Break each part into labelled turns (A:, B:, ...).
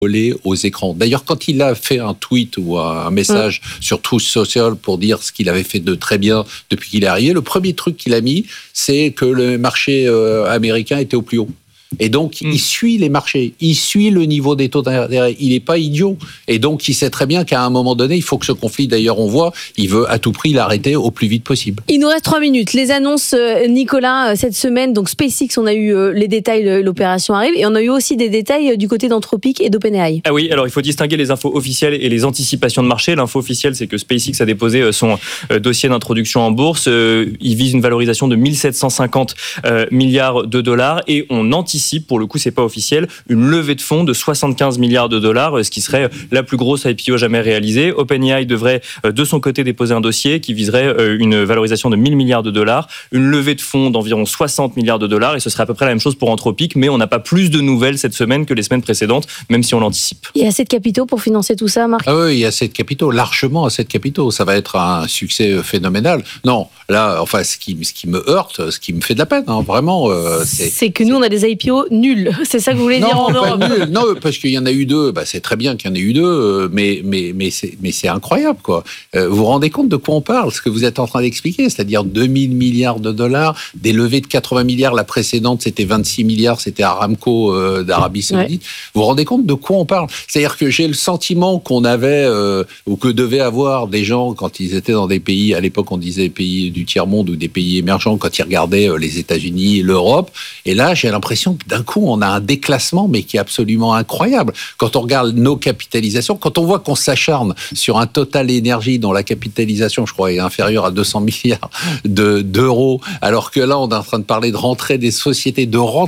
A: collé aux écrans. D'ailleurs, quand il a fait un tweet ou un message sur Truth Social pour dire ce qu'il avait fait de très bien depuis qu'il est arrivé, le premier truc qu'il a mis, c'est que le marché américain était au plus haut. Et donc, il suit les marchés, il suit le niveau des taux d'intérêt. Il n'est pas idiot. Et donc, il sait très bien qu'à un moment donné, il faut que ce conflit, d'ailleurs, on voit, il veut à tout prix l'arrêter au plus vite possible.
B: Il nous reste 3 minutes. Les annonces, Nicolas, cette semaine, donc SpaceX, on a eu les détails, l'opération arrive, et on a eu aussi des détails du côté d'Anthropic et d'OpenAI.
C: Ah oui, alors il faut distinguer les infos officielles et les anticipations de marché. L'info officielle, c'est que SpaceX a déposé son dossier d'introduction en bourse. Il vise une valorisation de 1750 milliards de dollars, et on anticipe, pour le coup c'est pas officiel, une levée de fonds de 75 milliards de dollars, ce qui serait la plus grosse IPO jamais réalisée. OpenAI devrait de son côté déposer un dossier qui viserait une valorisation de 1000 milliards de dollars, une levée de fonds d'environ 60 milliards de dollars, et ce serait à peu près la même chose pour Anthropic, mais on n'a pas plus de nouvelles cette semaine que les semaines précédentes, même si on l'anticipe.
B: Il y a assez de capitaux pour financer tout ça, Marc ?
A: Ah oui, il y a assez de capitaux, largement assez de capitaux. Ça va être un succès phénoménal. Non, là, enfin, ce qui me heurte, ce qui me fait de la peine, vraiment,
B: c'est que nous, on a des IPO nuls. C'est ça que vous voulez dire en Europe ?
A: Non, parce qu'il y en a eu 2. C'est très bien qu'il y en ait eu 2, mais c'est incroyable, quoi. Vous vous rendez compte de quoi on parle ? Ce que vous êtes en train d'expliquer, c'est-à-dire 2000 milliards de dollars, des levées de 80 milliards. La précédente, c'était 26 milliards, c'était Aramco d'Arabie Saoudite. Ouais. Vous vous rendez compte de quoi on parle ? C'est-à-dire que j'ai le sentiment qu'on avait, ou que devaient avoir des gens quand ils étaient dans des pays, à l'époque on disait pays du tiers-monde ou des pays émergents, quand ils regardaient les États-Unis, l'Europe. Et là, j'ai l'impression que d'un coup, on a un déclassement, mais qui est absolument incroyable. Quand on regarde nos capitalisations, quand on voit qu'on s'acharne sur un Total Énergie dont la capitalisation, je crois, est inférieure à 200 milliards d'euros, alors que là, on est en train de parler de rentrer des sociétés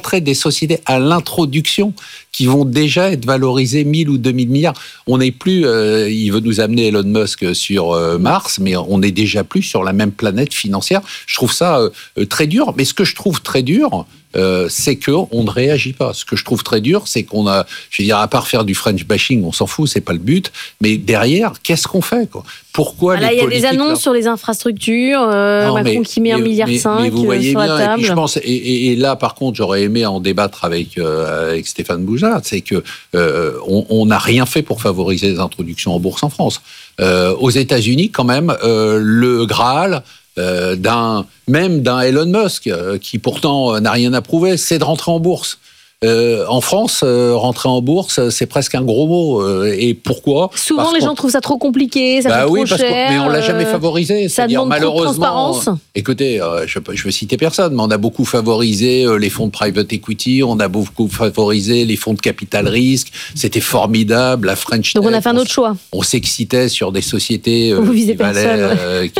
A: à l'introduction, qui vont déjà être valorisés 1000 ou 2000 milliards. On n'est plus, il veut nous amener Elon Musk sur Mars, mais on n'est déjà plus sur la même planète financière. Je trouve ça très dur. Mais ce que je trouve très dur, c'est qu'on ne réagit pas. Ce que je trouve très dur, c'est qu'on a, je veux dire, à part faire du French bashing, on s'en fout, c'est pas le but. Mais derrière, qu'est-ce qu'on fait, quoi ? Pourquoi les politiques...
B: Il y a des annonces sur les infrastructures, Macron qui met 1,5 milliard sur la table.
A: Et puis je pense, et là, par contre, j'aurais aimé en débattre avec Stéphane Boujat, c'est que on n'a rien fait pour favoriser les introductions en bourse en France. Aux États-Unis, quand même, le Graal d'un Elon Musk, qui pourtant n'a rien approuvé, c'est de rentrer en bourse. En France, rentrer en bourse, c'est presque un gros mot. Et pourquoi ?
B: Souvent, les gens trouvent ça trop compliqué, ça coûte trop cher.
A: Mais on l'a jamais favorisé.
B: Ça demande trop de transparence.
A: Écoutez, je veux citer personne, mais on a beaucoup favorisé les fonds de private equity, on a beaucoup favorisé les fonds de capital risque. C'était formidable, la French Tech.
B: Donc on a fait un autre choix.
A: On s'excitait sur des sociétés
B: vous visez personne.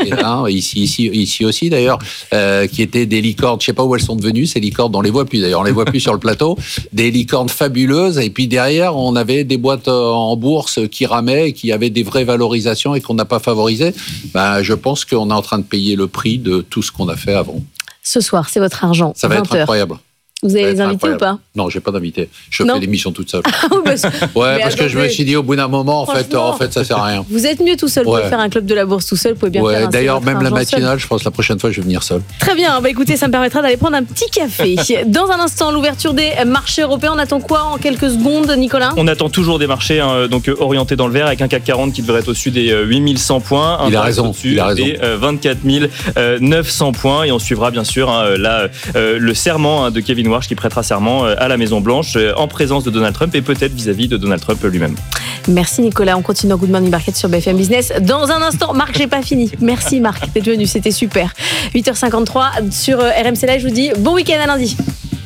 A: Ici aussi d'ailleurs, qui étaient des licornes. Je sais pas où elles sont devenues ces licornes. On les voit plus d'ailleurs. On les voit plus sur le plateau. Des licornes fabuleuses, et puis derrière on avait des boîtes en bourse qui ramaient, qui avaient des vraies valorisations et qu'on n'a pas favorisées. Je pense qu'on est en train de payer le prix de tout ce qu'on a fait avant.
B: Ce soir, c'est votre argent.
A: Ça va être incroyable.
B: Vous avez les invités ou pas ?
A: Non, j'ai pas d'invité. Je fais l'émission toute seule. Parce que je me suis dit au bout d'un moment, en fait, ça sert à rien.
B: Vous êtes mieux tout seul. Vous pouvez faire un club de la bourse tout seul. Vous pouvez bien faire un
A: d'ailleurs, même la matinale, je pense la prochaine fois, je vais venir seul.
B: Très bien. Écoutez, ça me permettra d'aller prendre un petit café. Dans un instant, l'ouverture des marchés européens. On attend quoi en quelques secondes, Nicolas ?
C: On attend toujours des marchés donc orientés dans le vert, avec un CAC 40 qui devrait être au-dessus des 8100 points.
A: Il a raison.
C: Des 24 900 points. Et on suivra bien sûr le serment de Kevin Warsh, qui prêtera serment à la Maison-Blanche en présence de Donald Trump et peut-être vis-à-vis de Donald Trump lui-même.
B: Merci Nicolas, on continue en Good Morning Market sur BFM Business. Dans un instant, Marc, j'ai pas fini. Merci Marc d'être venu, c'était super. 8h53 sur RMC Live, je vous dis bon week-end à lundi.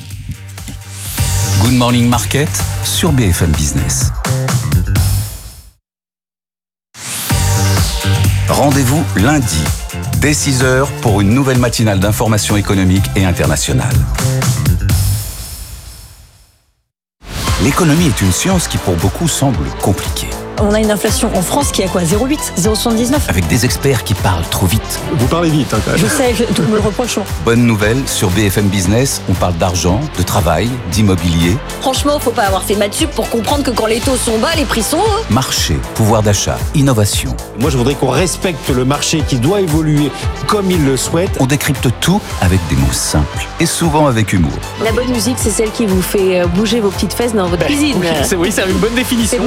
D: Good Morning Market sur BFM Business. Rendez-vous lundi, dès 6h pour une nouvelle matinale d'information économique et internationale. L'économie est une science qui pour beaucoup semble compliquée.
E: On a une inflation en France qui est à quoi ? 0,8, 0,79.
D: Avec des experts qui parlent trop vite.
F: Vous parlez vite, quand même.
E: Je sais, tout me le reproche.
D: Bonne nouvelle, sur BFM Business, on parle d'argent, de travail, d'immobilier.
E: Franchement, faut pas avoir fait maths sup pour comprendre que quand les taux sont bas, les prix sont hauts.
D: Marché, pouvoir d'achat, innovation.
F: Moi, je voudrais qu'on respecte le marché qui doit évoluer comme il le souhaite.
D: On décrypte tout avec des mots simples et souvent avec humour.
B: La bonne musique, c'est celle qui vous fait bouger vos petites fesses dans votre cuisine.
C: Oui, c'est une bonne définition.